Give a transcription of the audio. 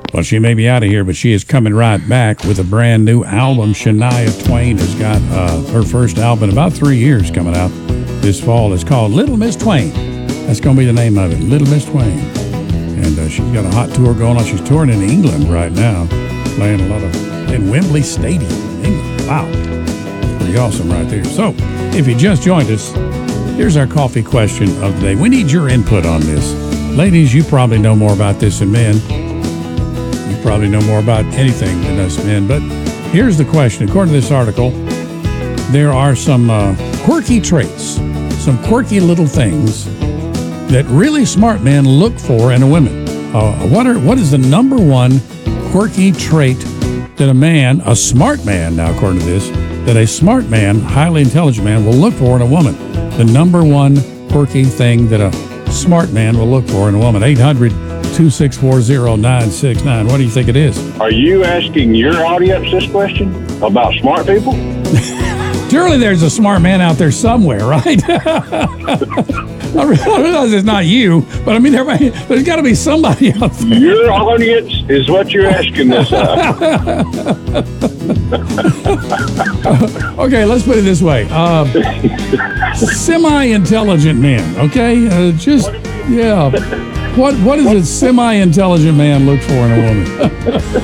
Well, she may be out of here, but she is coming right back with a brand new album. Shania Twain has got her first album in about 3 years coming out this fall. It's called Little Miss Twain. That's going to be the name of it, Little Miss Twain. And she's got a hot tour going on. She's touring in England right now, playing in Wembley Stadium in England. Wow. Pretty awesome right there. So, if you just joined us, here's our coffee question of the day. We need your input on this. Ladies, you probably know more about this than men. You probably know more about anything than us men. But here's the question. According to this article, there are some quirky traits, some quirky little things that really smart men look for in a woman. What is the number one quirky trait that a smart man, now according to this, that a smart man, highly intelligent man will look for in a woman? The number one quirky thing that a smart man will look for in a woman. 800-264-0969. What do you think it is? Are you asking your audience this question about smart people? Surely there's a smart man out there somewhere, right? I realize it's not you, but I mean, there's got to be somebody out there. Your audience is what you're asking this of. Okay, let's put it this way. Semi-intelligent men, okay? What does a semi-intelligent man look for in a woman?